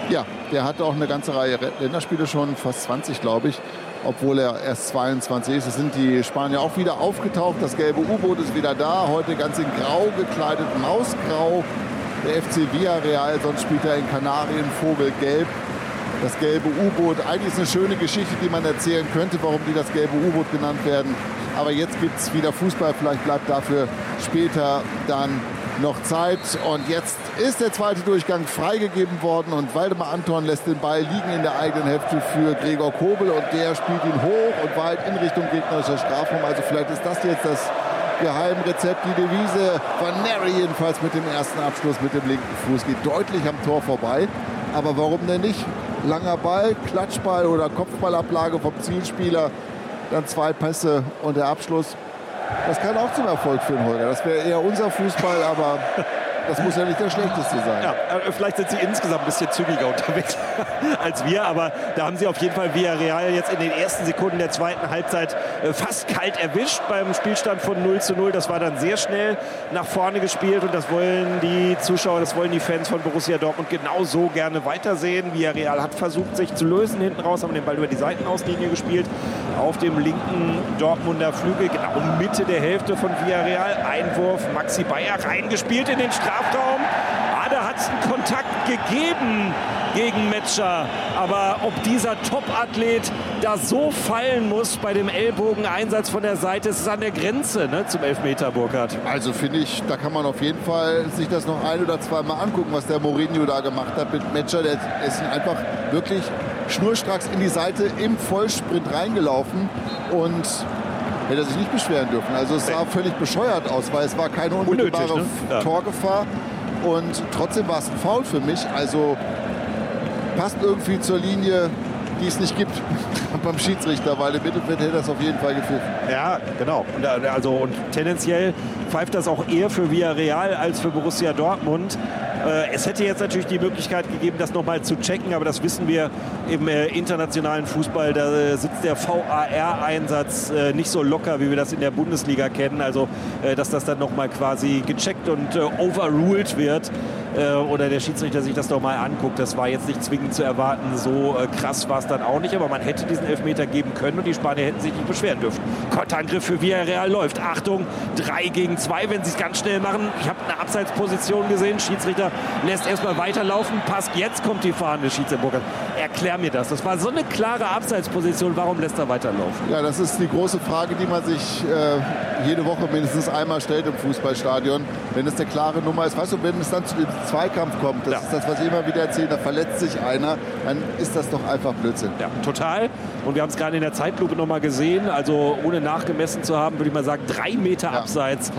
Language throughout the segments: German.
Ja, der hat auch eine ganze Reihe Länderspiele schon, fast 20, glaube ich, obwohl er erst 22 ist. Es sind die Spanier auch wieder aufgetaucht. Das gelbe U-Boot ist wieder da, heute ganz in Grau gekleidet, Mausgrau. Der FC Villarreal, sonst spielt er in Kanarien, Vogelgelb. Das gelbe U-Boot, eigentlich ist eine schöne Geschichte, die man erzählen könnte, warum die das gelbe U-Boot genannt werden. Aber jetzt gibt es wieder Fußball, vielleicht bleibt dafür später dann noch Zeit. Und jetzt ist der zweite Durchgang freigegeben worden und Waldemar Anton lässt den Ball liegen in der eigenen Hälfte für Gregor Kobel und der spielt ihn hoch und weit in Richtung gegnerischer Strafraum. Also vielleicht ist das jetzt das Geheimrezept, die Devise von Neri jedenfalls mit dem ersten Abschluss mit dem linken Fuß. Geht deutlich am Tor vorbei. Aber warum denn nicht? Langer Ball, Klatschball oder Kopfballablage vom Zielspieler, dann 2 Pässe und der Abschluss. Das kann auch zum Erfolg führen, Holger. Das wäre eher unser Fußball, aber das muss ja nicht der schlechteste sein. Ja, vielleicht sind sie insgesamt ein bisschen zügiger unterwegs als wir, aber da haben sie auf jeden Fall Villarreal jetzt in den ersten Sekunden der zweiten Halbzeit fast kalt erwischt beim Spielstand von 0:0. Das war dann sehr schnell nach vorne gespielt und das wollen die Zuschauer, das wollen die Fans von Borussia Dortmund genau so gerne weitersehen. Villarreal hat versucht, sich zu lösen hinten raus, haben den Ball über die Seitenauslinie gespielt. Auf dem linken Dortmunder Flügel, genau Mitte der Hälfte von Villarreal. Einwurf, Maxi Bayer reingespielt in den Strafraum. Da hat es einen Kontakt gegeben gegen Metscher. Aber ob dieser Top-Athlet da so fallen muss bei dem Ellbogeneinsatz von der Seite, ist es an der Grenze, ne, zum Elfmeter, Burkhard. Also finde ich, da kann man auf jeden Fall sich das noch 1- oder 2-mal angucken, was der Mourinho da gemacht hat mit Metscher. Der ist einfach wirklich schnurstracks in die Seite im Vollsprint reingelaufen und hätte sich nicht beschweren dürfen. Also es sah völlig bescheuert aus, weil es war keine unmittelbare Unnötig, ne? Torgefahr. Und trotzdem war es ein Foul für mich. Also passt irgendwie zur Linie, die es nicht gibt beim Schiedsrichter, weil im Mittelfeld hätte das auf jeden Fall gepfiffen. Ja, genau. Und tendenziell pfeift das auch eher für Villarreal als für Borussia Dortmund. Es hätte jetzt natürlich die Möglichkeit gegeben, das nochmal zu checken, aber das wissen wir im internationalen Fußball, da sitzt der VAR-Einsatz nicht so locker, wie wir das in der Bundesliga kennen. Also, dass das dann nochmal quasi gecheckt und overruled wird oder der Schiedsrichter sich das nochmal anguckt, das war jetzt nicht zwingend zu erwarten. So krass war es dann auch nicht, aber man hätte diesen Elfmeter geben können und die Spanier hätten sich nicht beschweren dürfen. Konterangriff für Villarreal läuft. Achtung, 3-gegen-2, wenn sie es ganz schnell machen. Ich habe eine Abseitsposition gesehen. Schiedsrichter lässt erstmal weiterlaufen. Passt, jetzt kommt die fahrende Schiedsrichter. Erklär mir das. Das war so eine klare Abseitsposition. Warum lässt er weiterlaufen? Ja, das ist die große Frage, die man sich jede Woche mindestens einmal stellt im Fußballstadion. Wenn es eine klare Nummer ist. Weißt du, wenn es dann zu dem Zweikampf kommt, das ist das, was ich immer wieder erzähle, da verletzt sich einer, dann ist das doch einfach Blödsinn. Ja, total. Und wir haben es gerade in der Zeitlupe nochmal gesehen. Also ohne nachgemessen zu haben, würde ich mal sagen, 3 Meter abseits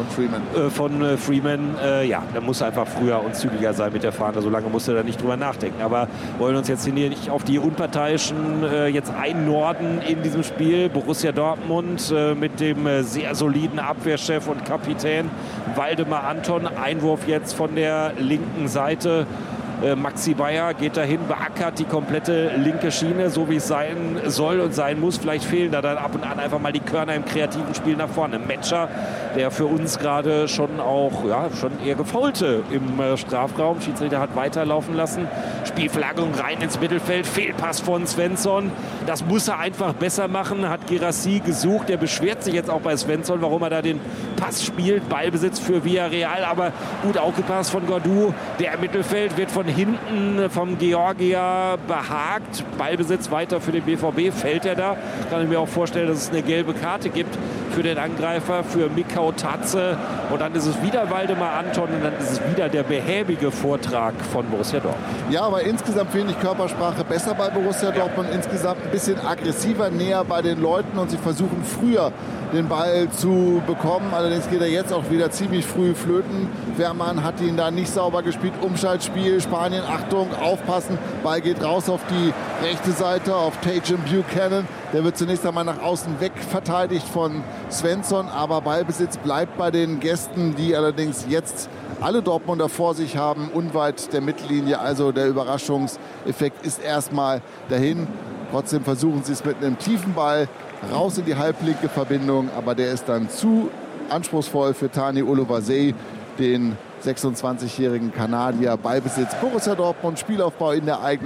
von Freeman. Ja, da muss einfach früher und zügiger sein mit der Fahne. So lange musste er da nicht drüber nachdenken. Aber wollen uns jetzt hier nicht auf die Unparteiischen jetzt einnorden in diesem Spiel. Borussia Dortmund mit dem sehr soliden Abwehrchef und Kapitän Waldemar Anton. Einwurf jetzt von der linken Seite. Maxi Bayer geht dahin, beackert die komplette linke Schiene, so wie es sein soll und sein muss. Vielleicht fehlen da dann ab und an einfach mal die Körner im kreativen Spiel nach vorne. Metscher, der für uns gerade schon auch schon eher gefaulte im Strafraum. Schiedsrichter hat weiterlaufen lassen. Spielverlagerung rein ins Mittelfeld. Fehlpass von Svensson. Das muss er einfach besser machen. Hat Guirassy gesucht. Der beschwert sich jetzt auch bei Svensson, warum er da den Pass spielt. Ballbesitz für Villarreal, aber gut aufgepasst von Gordou. Der im Mittelfeld wird von hinten vom Georgier behagt. Ballbesitz weiter für den BVB. Fällt er da? Kann ich mir auch vorstellen, dass es eine gelbe Karte gibt für den Angreifer, für Mikau Tatze. Und dann ist es wieder Waldemar Anton und dann ist es wieder der behäbige Vortrag von Borussia Dortmund. Ja, aber insgesamt finde ich Körpersprache besser bei Borussia Dortmund. Insgesamt ein bisschen aggressiver, näher bei den Leuten und sie versuchen früher den Ball zu bekommen. Allerdings geht er jetzt auch wieder ziemlich früh flöten. Wehrmann hat ihn da nicht sauber gespielt. Umschaltspiel, Spanien, Achtung, aufpassen. Ball geht raus auf die rechte Seite, auf Tajan Buchanan. Der wird zunächst einmal nach außen weg verteidigt von Svensson. Aber Ballbesitz bleibt bei den Gästen, die allerdings jetzt alle Dortmunder vor sich haben, unweit der Mittellinie. Also der Überraschungseffekt ist erstmal dahin. Trotzdem versuchen sie es mit einem tiefen Ball raus in die halblinke Verbindung, aber der ist dann zu anspruchsvoll für Tani Oluwase, den 26-jährigen Kanadier. Ballbesitz Borussia Dortmund, Spielaufbau in der eigenen